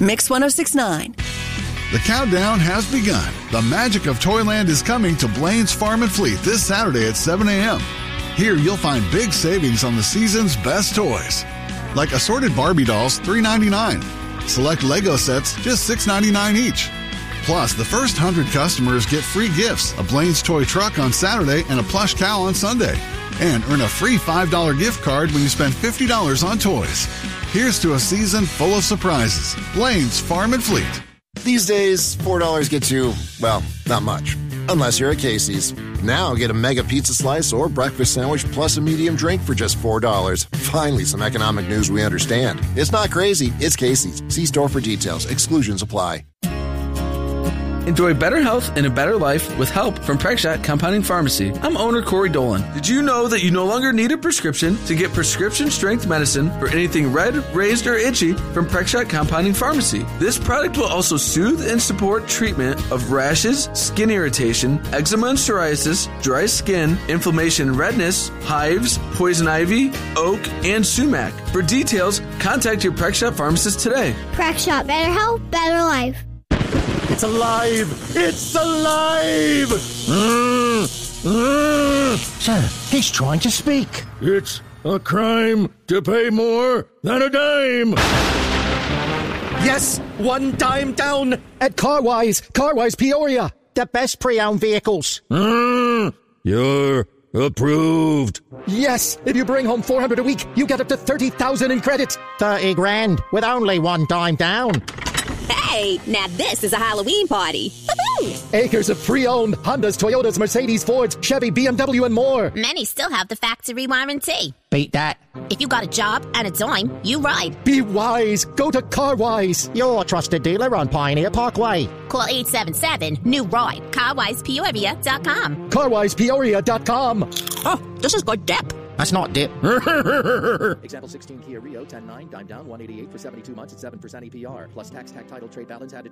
Mix 1069. The countdown has begun. The magic of Toyland is coming to Blaine's Farm and Fleet this Saturday at 7 a.m. Here you'll find big savings on the season's best toys. Like assorted Barbie dolls, $3.99. Select Lego sets, just $6.99 each. Plus, the first 100 customers get free gifts, a Blaine's toy truck on Saturday and a plush cow on Sunday. And earn a free $5 gift card when you spend $50 on toys. Here's to a season full of surprises. Blaine's Farm and Fleet. These days, $4 gets you, well, not much. Unless you're at Casey's. Now get a mega pizza slice or breakfast sandwich plus a medium drink for just $4. Finally, some economic news we understand. It's not crazy, it's Casey's. See store for details. Exclusions apply. Enjoy better health and a better life with help from Prexshot Compounding Pharmacy. I'm owner Corey Dolan. Did you know that you no longer need a prescription to get prescription-strength medicine for anything red, raised, or itchy from Prexshot Compounding Pharmacy? This product will also soothe and support treatment of rashes, skin irritation, eczema and psoriasis, dry skin, inflammation and redness, hives, poison ivy, oak, and sumac. For details, contact your Prexshot pharmacist today. Prexshot, better health, better life. It's alive! It's alive! Sir, he's trying to speak. It's a crime to pay more than a dime! Yes, one dime down at Carwise Peoria. The best pre-owned vehicles. You're approved. Yes, if you bring home $400 a week, you get up to $30,000 in credit. 30 grand with only one dime down. Hey, now this is a Halloween party. Woo-hoo! Acres of pre-owned Hondas, Toyotas, Mercedes, Fords, Chevy, BMW, and more. Many still have the factory warranty. Beat that. If you got a job and a dime, you ride. Be wise. Go to Carwise, your trusted dealer on Pioneer Parkway. Call 877-NEW-RIDE. CarwisePeoria.com. CarwisePeoria.com. Oh, this is good dip. That's not dip. Example 16 Kia Rio 10.9, dime down, 188 for 72 months at 7% APR. Plus tax, title, trade balance added to